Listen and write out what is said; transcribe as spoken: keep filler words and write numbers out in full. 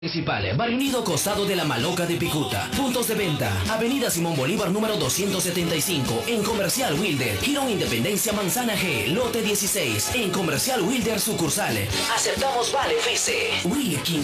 Municipal, Barrio Unido, costado de la Maloca de Picuta. Puntos de venta: Avenida Simón Bolívar número doscientos setenta y cinco, en Comercial Wilder. Girón Independencia Manzana G, lote dieciséis, en Comercial Wilder sucursal. Aceptamos Vale F C. Wilkin.